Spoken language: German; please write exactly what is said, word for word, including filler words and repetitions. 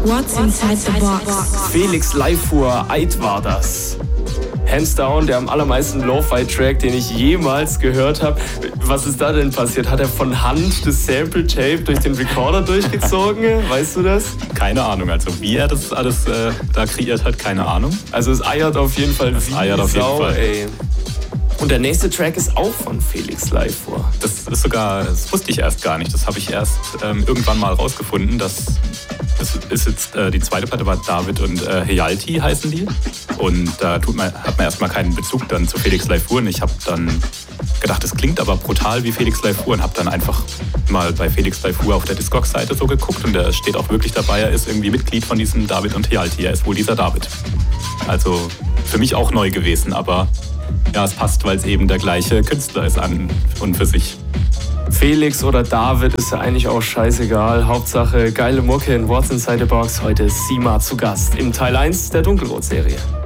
What's inside the box? Felix Leifur, Eid war das. Hands down, der am allermeisten Lo-Fi-Track, den ich jemals gehört habe. Was ist da denn passiert? Hat er von Hand das Sample-Tape durch den Recorder durchgezogen? Weißt du das? Keine Ahnung, also wie er das alles äh, da kreiert hat, keine Ahnung. Also es eiert auf jeden Fall es wie eiert auf Sau, jeden Fall. Ey. Und der nächste Track ist auch von Felix Leifur. Das ist sogar, das wusste ich erst gar nicht. Das habe ich erst ähm, irgendwann mal rausgefunden. Das, das ist jetzt, äh, die zweite Platte war David und äh, Heyalti heißen die. Und da tut man, hat man erstmal keinen Bezug dann zu Felix Leifur. Und ich habe dann gedacht, das klingt aber brutal wie Felix Leifur. Und habe dann einfach mal bei Felix Leifur auf der Discogs-Seite so geguckt. Und er steht auch wirklich dabei, er ist irgendwie Mitglied von diesem David und Heyalti. Er ist wohl dieser David. Also für mich auch neu gewesen, aber ja, es passt, weil es eben der gleiche Künstler ist an und für sich. Felix oder David ist ja eigentlich auch scheißegal. Hauptsache geile Mucke in What's Inside the Box. Heute ist Sima zu Gast im Teil eins der Dunkelrot-Serie.